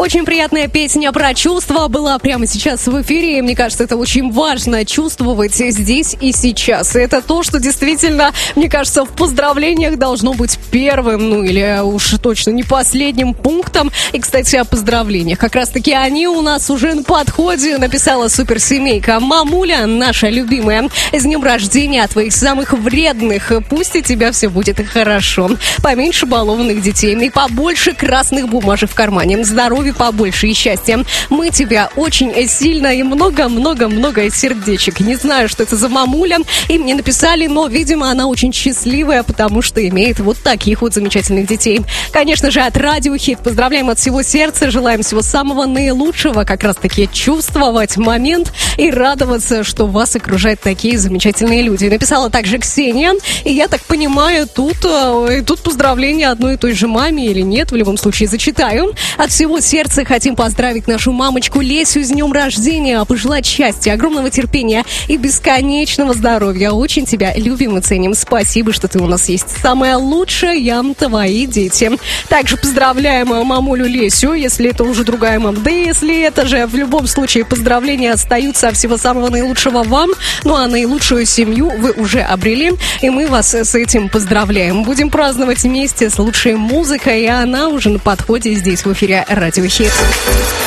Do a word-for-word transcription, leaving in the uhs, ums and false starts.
Очень приятная песня про чувства была прямо сейчас в эфире. И мне кажется, это очень важно чувствовать здесь и сейчас. И это то, что действительно, мне кажется, в поздравлениях должно быть первым, ну или уж точно не последним пунктом. И, кстати, о поздравлениях. Как раз-таки они у нас уже на подходе. Написала суперсемейка. Мамуля, наша любимая, с днем рождения, твоих самых вредных. Пусть у тебя все будет хорошо. Поменьше балованных детей и побольше красных бумажек в кармане. Здоровья побольше и счастья. Мы тебя очень сильно и много-много-много сердечек. Не знаю, что это за мамуля. И мне написали, но, видимо, она очень счастливая, потому что имеет вот таких вот замечательных детей. Конечно же, от Радио Хит поздравляем от всего сердца. Желаем всего самого наилучшего. Как раз-таки чувствовать момент и радоваться, что вас окружают такие замечательные люди. Написала также Ксения. И я так понимаю, тут, тут поздравления одной и той же маме или нет. В любом случае, зачитаю. От всего сердца хотим поздравить нашу мамочку Лесю с днем рождения, пожелать счастья, огромного терпения и бесконечного здоровья. Очень тебя любим и ценим. Спасибо, что ты у нас есть. Самое лучшее, твои дети. Также поздравляем мамулю Лесю, если это уже другая мама. Да если это же, в любом случае, поздравления остаются. Всего самого наилучшего вам. Ну а наилучшую семью вы уже обрели. И мы вас с этим поздравляем. Будем праздновать вместе с лучшей музыкой. И она уже на подходе здесь в эфире Радио Хит.